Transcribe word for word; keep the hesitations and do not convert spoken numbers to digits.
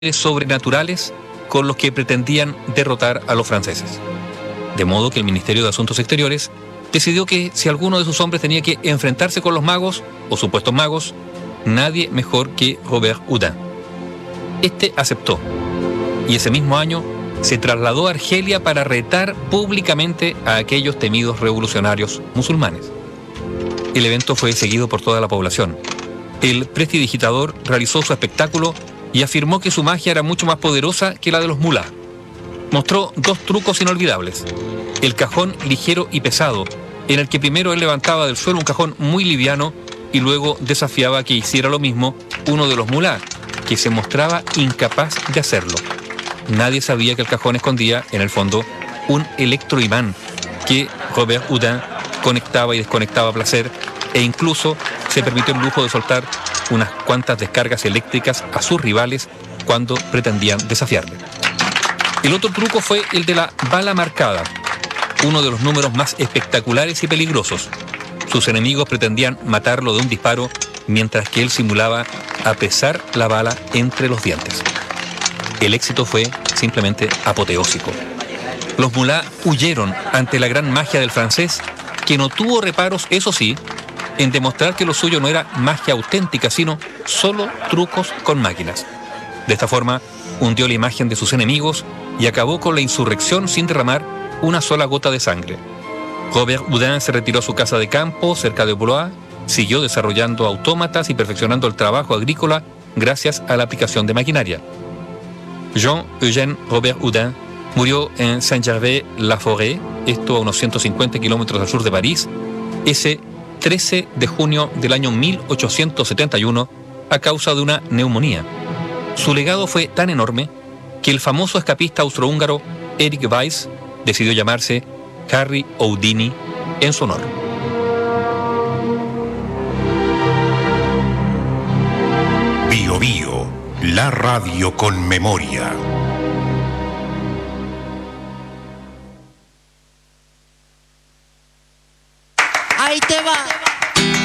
sobrenaturales con los que pretendían derrotar a los franceses. De modo que el Ministerio de Asuntos Exteriores decidió que si alguno de sus hombres tenía que enfrentarse con los magos, o supuestos magos, nadie mejor que Robert Houdin. Este aceptó, y ese mismo año se trasladó a Argelia para retar públicamente a aquellos temidos revolucionarios musulmanes. El evento fue seguido por toda la población. El prestidigitador realizó su espectáculo y afirmó que su magia era mucho más poderosa que la de los mulás. Mostró dos trucos inolvidables: el cajón ligero y pesado, en el que primero él levantaba del suelo un cajón muy liviano y luego desafiaba que hiciera lo mismo uno de los mulás, que se mostraba incapaz de hacerlo. Nadie sabía que el cajón escondía, en el fondo, un electroimán que Robert Houdin conectaba y desconectaba a placer, e incluso se permitió el lujo de soltar unas cuantas descargas eléctricas a sus rivales cuando pretendían desafiarle. El otro truco fue el de la bala marcada, uno de los números más espectaculares y peligrosos. Sus enemigos pretendían matarlo de un disparo, mientras que él simulaba apresar la bala entre los dientes. El éxito fue simplemente apoteósico. Los mulás huyeron ante la gran magia del francés, que no tuvo reparos, eso sí, en demostrar que lo suyo no era magia auténtica, sino solo trucos con máquinas. De esta forma, hundió la imagen de sus enemigos y acabó con la insurrección sin derramar una sola gota de sangre. Robert Houdin se retiró a su casa de campo, cerca de Blois, siguió desarrollando autómatas y perfeccionando el trabajo agrícola gracias a la aplicación de maquinaria. Jean-Eugène Robert Houdin murió en Saint-Gervais-la-Forêt, esto a unos ciento cincuenta kilómetros al sur de París, ese trece de junio del año mil ochocientos setenta y uno, a causa de una neumonía. Su legado fue tan enorme que el famoso escapista austrohúngaro Erich Weiss decidió llamarse Harry Houdini en su honor. Bio Bio, la radio con memoria.